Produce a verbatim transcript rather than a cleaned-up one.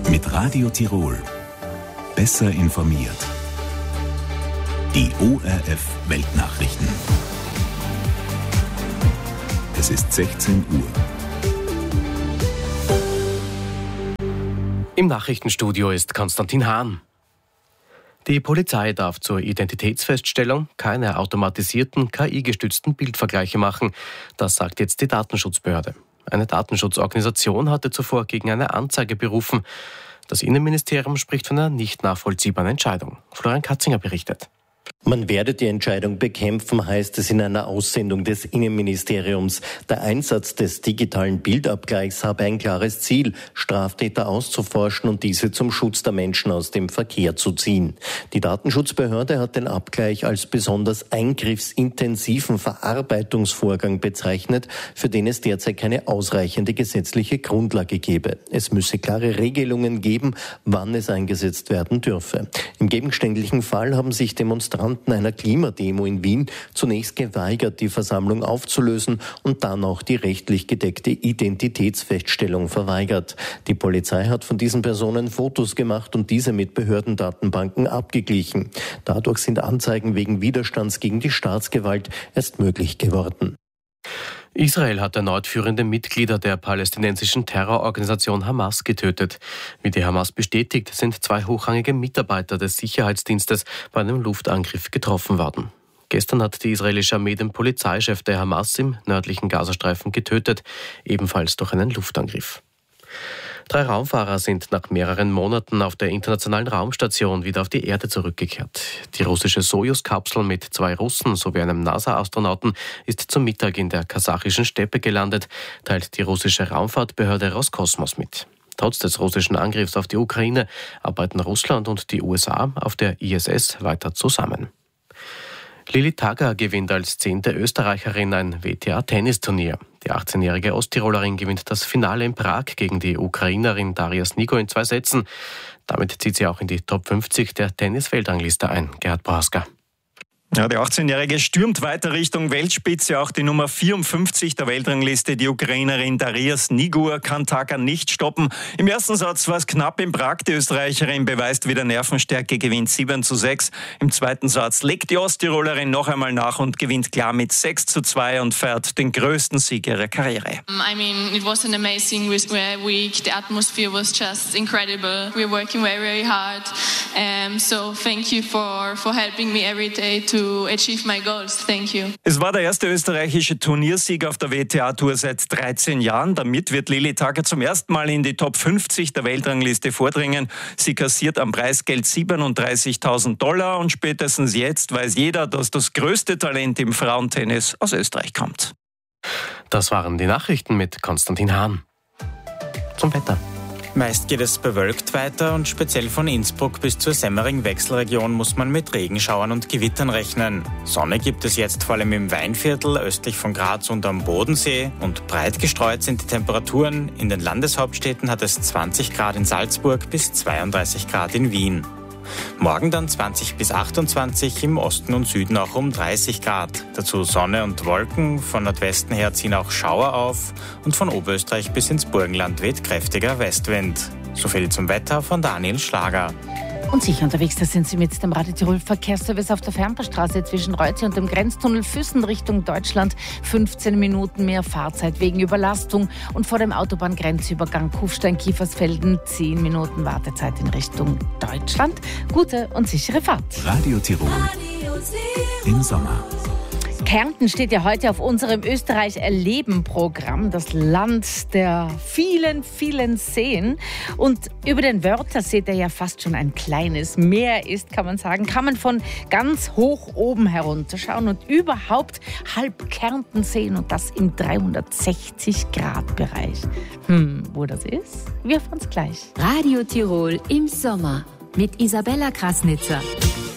Mit Radio Tirol. Besser informiert. Die O R F Weltnachrichten. Es ist sechzehn Uhr. Im Nachrichtenstudio ist Konstantin Hahn. Die Polizei darf zur Identitätsfeststellung keine automatisierten, K I-gestützten Bildvergleiche machen. Das sagt jetzt die Datenschutzbehörde. Eine Datenschutzorganisation hatte zuvor gegen eine Anzeige berufen. Das Innenministerium spricht von einer nicht nachvollziehbaren Entscheidung. Florian Katzinger berichtet. Man werde die Entscheidung bekämpfen, heißt es in einer Aussendung des Innenministeriums. Der Einsatz des digitalen Bildabgleichs habe ein klares Ziel, Straftäter auszuforschen und diese zum Schutz der Menschen aus dem Verkehr zu ziehen. Die Datenschutzbehörde hat den Abgleich als besonders eingriffsintensiven Verarbeitungsvorgang bezeichnet, für den es derzeit keine ausreichende gesetzliche Grundlage gebe. Es müsse klare Regelungen geben, wann es eingesetzt werden dürfe. Im gegenständlichen Fall haben sich Demonstranten einer Klimademo in Wien zunächst geweigert, die Versammlung aufzulösen und dann auch die rechtlich gedeckte Identitätsfeststellung verweigert. Die Polizei hat von diesen Personen Fotos gemacht und diese mit Behördendatenbanken abgeglichen. Dadurch sind Anzeigen wegen Widerstands gegen die Staatsgewalt erst möglich geworden. Israel hat erneut führende Mitglieder der palästinensischen Terrororganisation Hamas getötet. Wie die Hamas bestätigt, sind zwei hochrangige Mitarbeiter des Sicherheitsdienstes bei einem Luftangriff getroffen worden. Gestern hat die israelische Armee den Polizeichef der Hamas im nördlichen Gazastreifen getötet, ebenfalls durch einen Luftangriff. Drei Raumfahrer sind nach mehreren Monaten auf der internationalen Raumstation wieder auf die Erde zurückgekehrt. Die russische Sojus-Kapsel mit zwei Russen sowie einem NASA-Astronauten ist zum Mittag in der kasachischen Steppe gelandet, teilt die russische Raumfahrtbehörde Roskosmos mit. Trotz des russischen Angriffs auf die Ukraine arbeiten Russland und die U S A auf der I S S weiter zusammen. Lilly Tagger gewinnt als zehnte Österreicherin ein W T A-Tennisturnier. Die achtzehnjährige Osttirolerin gewinnt das Finale in Prag gegen die Ukrainerin Daria Snigo in zwei Sätzen. Damit zieht sie auch in die Top fünfzig der Tennis-Weltrangliste ein. Gerhard Prohaska. Ja, die achtzehnjährige stürmt weiter Richtung Weltspitze. Auch die Nummer vierundfünfzig der Weltrangliste, die Ukrainerin Daria Snigo, kann Tagger nicht stoppen. Im ersten Satz war es knapp in Prag. Die Österreicherin beweist wieder Nervenstärke, gewinnt sieben zu sechs. Im zweiten Satz legt die Osttirolerin noch einmal nach und gewinnt klar mit sechs zu zwei und feiert den größten Sieg ihrer Karriere. I mean, it was an amazing week. The atmosphere was just incredible. We're working very, very hard. Um, so thank you for, for helping me every day to to achieve my goals. Thank you. Es war der erste österreichische Turniersieg auf der W T A-Tour seit dreizehn Jahren. Damit wird Lilly Tagger zum ersten Mal in die Top fünfzig der Weltrangliste vordringen. Sie kassiert am Preisgeld siebenunddreißigtausend Dollar und spätestens jetzt weiß jeder, dass das größte Talent im Frauentennis aus Österreich kommt. Das waren die Nachrichten mit Konstantin Hahn. Zum Wetter. Meist geht es bewölkt weiter und speziell von Innsbruck bis zur Semmering-Wechselregion muss man mit Regenschauern und Gewittern rechnen. Sonne gibt es jetzt vor allem im Weinviertel, östlich von Graz und am Bodensee und breit gestreut sind die Temperaturen. In den Landeshauptstädten hat es zwanzig Grad in Salzburg bis zweiunddreißig Grad in Wien. Morgen dann zwanzig bis achtundzwanzig, im Osten und Süden auch um dreißig Grad. Dazu Sonne und Wolken, von Nordwesten her ziehen auch Schauer auf und von Oberösterreich bis ins Burgenland weht kräftiger Westwind. So viel zum Wetter von Daniel Schlager. Und sicher unterwegs, da sind Sie mit dem Radio Tirol Verkehrsservice auf der Fernbahnstraße zwischen Reuzi und dem Grenztunnel Füssen Richtung Deutschland. fünfzehn Minuten mehr Fahrzeit wegen Überlastung und vor dem Autobahngrenzübergang Kufstein-Kiefersfelden zehn Minuten Wartezeit in Richtung Deutschland. Gute und sichere Fahrt. Radio Tirol im Sommer. Kärnten steht ja heute auf unserem Österreich-Erleben-Programm, das Land der vielen, vielen Seen. Und über den Wörthersee, der ja fast schon ein kleines Meer ist, kann man sagen, kann man von ganz hoch oben herunterschauen und überhaupt halb Kärnten sehen und das im dreihundertsechzig Grad Bereich. Hm, wo das ist? Wir erfahren's gleich. Radio Tirol im Sommer mit Isabella Krasnitzer.